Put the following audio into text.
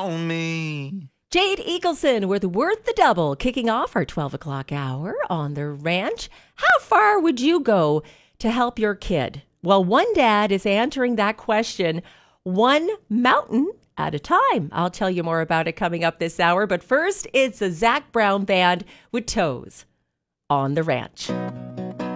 on me. Jade Eagleson with Worth the Double, kicking off our 12 o'clock hour on the ranch. How far would you go to help your kid? Well, one dad is answering that question one mountain at a time. I'll tell you more about it coming up this hour. But first, it's a Zac Brown Band with Toes on the ranch.